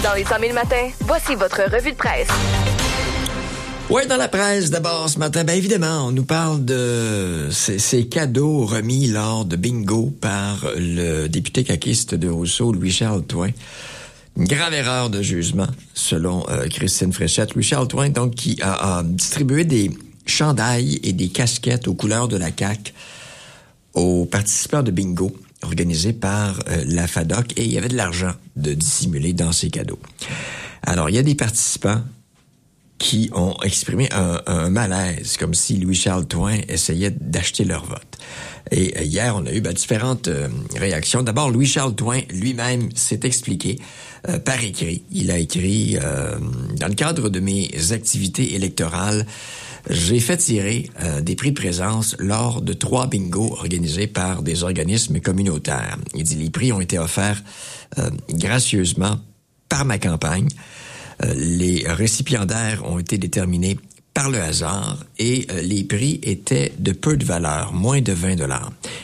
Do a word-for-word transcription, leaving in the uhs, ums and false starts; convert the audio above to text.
Dans les cent mille matins, voici votre revue de presse. Oui, dans la presse, d'abord, ce matin, bien évidemment, on nous parle de ces, ces cadeaux remis lors de bingo par le député caquiste de Rousseau, Louis-Charles Touin. Une grave erreur de jugement, selon euh, Christine Fréchette. Louis-Charles Touin, donc, qui a, a distribué des chandails et des casquettes aux couleurs de la C A Q aux participants de bingo organisés par euh, la F A D O C, et il y avait de l'argent de dissimuler dans ces cadeaux. Alors, il y a des participants qui ont exprimé un, un malaise, comme si Louis-Charles Touin essayait d'acheter leur vote. Et euh, hier, on a eu ben, différentes euh, réactions. D'abord, Louis-Charles Touin lui-même s'est expliqué euh, par écrit. Il a écrit euh, « Dans le cadre de mes activités électorales, j'ai fait tirer euh, des prix de présence lors de trois bingos organisés par des organismes communautaires. » Il dit « Les prix ont été offerts euh, gracieusement par ma campagne. Euh, les récipiendaires ont été déterminés par le hasard et euh, les prix étaient de peu de valeur, moins de vingt dollars.